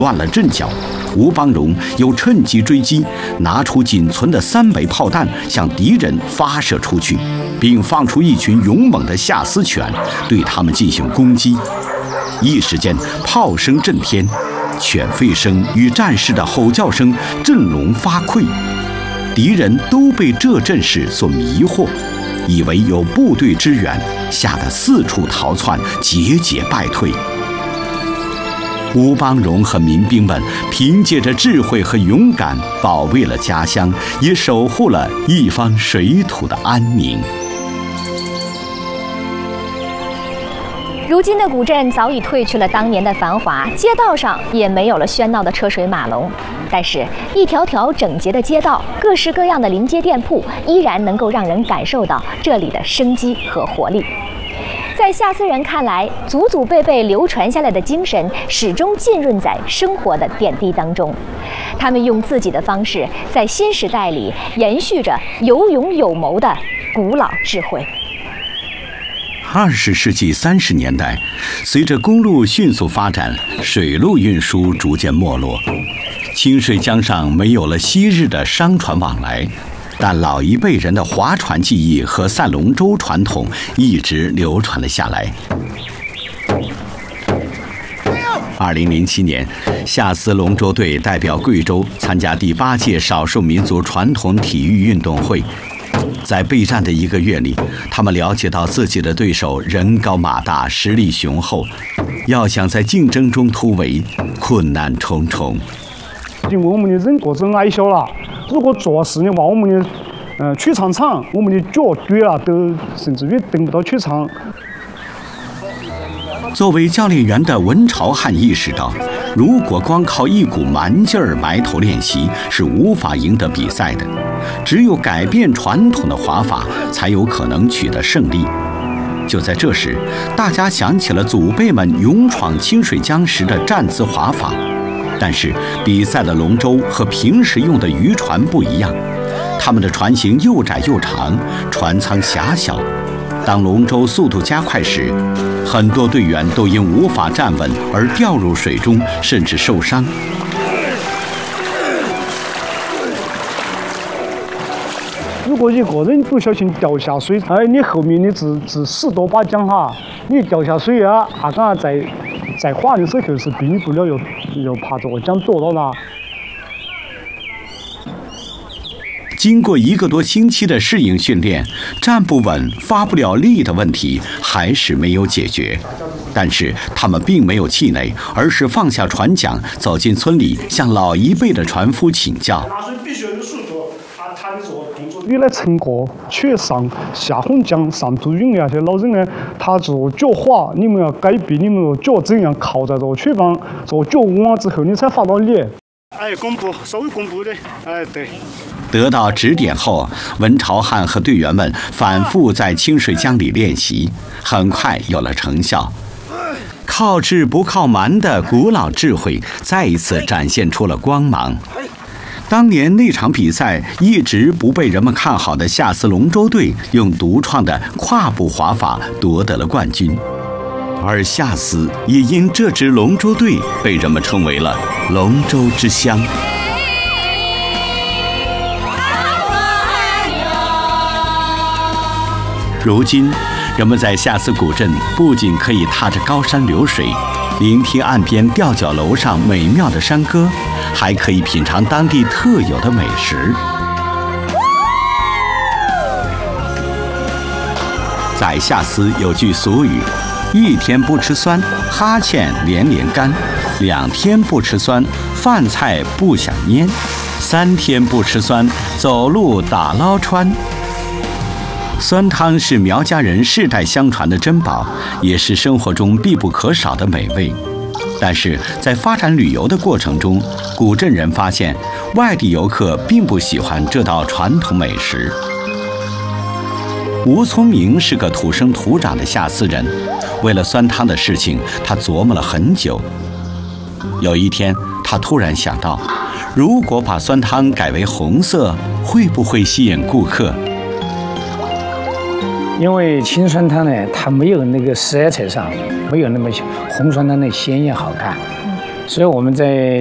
乱了阵脚。吴邦荣又趁机追击，拿出仅存的3枚炮弹向敌人发射出去，并放出一群勇猛的夏斯犬，对他们进行攻击。一时间，炮声震天，犬吠声与战士的吼叫声振聋发聩。敌人都被这阵势所迷惑，以为有部队支援，吓得四处逃窜，节节败退。吴邦荣和民兵们凭借着智慧和勇敢，保卫了家乡，也守护了一方水土的安宁。 如今的古镇早已褪去了当年的繁华，街道上也没有了喧闹的车水马龙，但是一条条整洁的街道，各式各样的临街店铺，依然能够让人感受到这里的生机和活力。在夏斯人看来，祖祖辈辈流传下来的精神始终浸润在生活的点滴当中。他们用自己的方式，在新时代里延续着有勇有谋的古老智慧。 20世纪30年代，随着公路迅速发展，水路运输逐渐没落，清水江上没有了昔日的商船往来。但老一辈人的划船技艺和赛龙舟传统一直流传了下来。2007年，夏斯龙舟队代表贵州参加第8届少数民族传统体育运动会。在备战的1个月里，他们了解到自己的对手人高马大，实力雄厚，要想在竞争中突围，困难重重。 我们的人个子矮小了，如果做事的话，我们的去场长，我们的脚撅了，都甚至于登不到去场。 作为教练员的文朝汉意识到，如果光靠一股蛮劲儿埋头练习是无法赢得比赛的，只有改变传统的划法，才有可能取得胜利。就在这时，大家想起了祖辈们勇闯清水江时的站姿划法。但是比赛的龙舟和平时用的渔船不一样，它们的船型又窄又长，船舱狭小。当龙舟速度加快时，很多队员都因无法站稳而掉入水中，甚至受伤。 如果一个人不小心掉下水，你后面的是10多把桨哈，你掉下水啊，刚在划的时候是避不了，又怕这个桨躲到哪。 经过1个多星期的适应训练，站不稳、发不了力的问题还是没有解决。但是他们并没有气馁，而是放下船桨，走进村里，向老一辈的船夫请教。 原来成个去上下洪江上渡运的那些老人呢，他做脚划，你们要改变你们的脚怎样靠在这个曲旁，这个脚稳了之后，你才划到里。弓步，稍微弓步的，对。 得到指点后，文朝汉和队员们反复在清水江里练习，很快有了成效。靠智不靠蛮的古老智慧再一次展现出了光芒。当年那场比赛一直不被人们看好的夏斯龙舟队，用独创的跨步划法夺得了冠军。而夏斯也因这支龙舟队被人们称为了龙舟之乡。如今，人们在夏斯古镇不仅可以踏着高山流水，聆听岸边吊脚楼上美妙的山歌，还可以品尝当地特有的美食。在夏斯有句俗语：1天不吃酸，哈欠连连干；2天不吃酸，饭菜不想拈；3天不吃酸，走路打捞穿。酸汤是苗家人世代相传的珍宝，也是生活中必不可少的美味。但是在发展旅游的过程中，古镇人发现外地游客并不喜欢这道传统美食。吴聪明是个土生土长的夏斯人，为了酸汤的事情，他琢磨了很久。有一天，他突然想到，如果把酸汤改为红色，会不会吸引顾客？ 因为青酸汤呢，它没有那个色彩上没有那么红酸汤的鲜艳好看， 所以我们在